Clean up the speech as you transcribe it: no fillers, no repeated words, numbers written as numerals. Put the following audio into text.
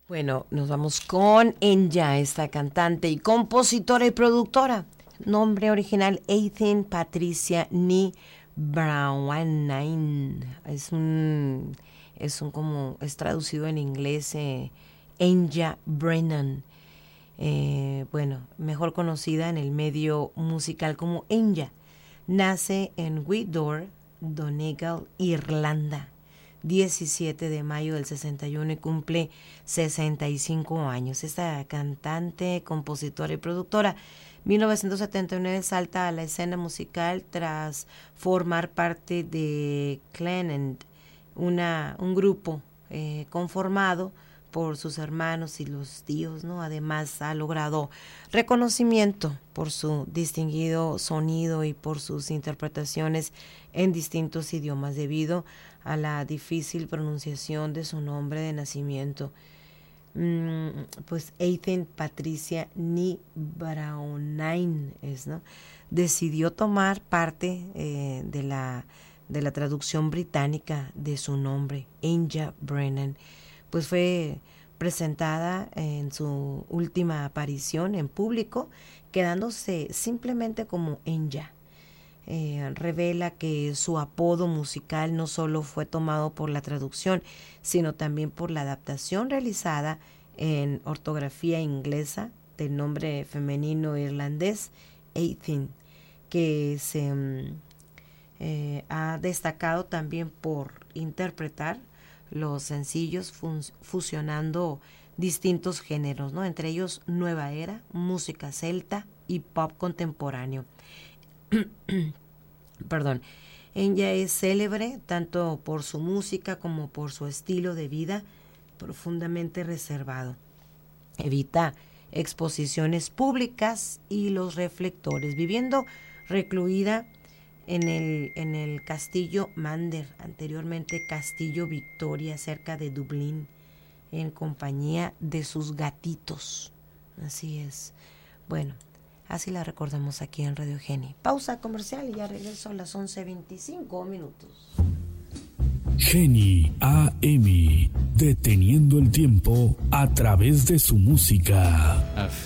Bueno, nos vamos con Enya, esta cantante y compositora y productora. Nombre original, Aitken Patricia Nee Browning. Es traducido en inglés, Enya Brennan. Mejor conocida en el medio musical como Enya. Nace en Whitdoor, Donegal, Irlanda, 17 de mayo del 61 y cumple 65 años. Esta cantante, compositora y productora, 1979 salta a la escena musical tras formar parte de Clenend, un grupo conformado por sus hermanos y los tíos, ¿no? Además ha logrado reconocimiento por su distinguido sonido y por sus interpretaciones en distintos idiomas debido a la difícil pronunciación de su nombre de nacimiento. Pues Aitken Patricia Nee Browning ¿no? Decidió tomar parte de la traducción británica de su nombre, Enya Brennan. Pues fue presentada en su última aparición en público, quedándose simplemente como Enya. Revela que su apodo musical no solo fue tomado por la traducción, sino también por la adaptación realizada en ortografía inglesa del nombre femenino irlandés Aitken, que se ha destacado también por interpretar los sencillos fusionando distintos géneros, ¿no? Entre ellos nueva era, música celta y pop contemporáneo. Perdón. Enya es célebre tanto por su música como por su estilo de vida profundamente reservado. Evita exposiciones públicas y los reflectores, viviendo recluida en el Castillo Mander, anteriormente Castillo Victoria, cerca de Dublín, en compañía de sus gatitos. Así es. Bueno, así la recordamos aquí en Radio Geni. Pausa comercial y ya regreso a las 11:25 minutos. Geni AM, deteniendo el tiempo a través de su música.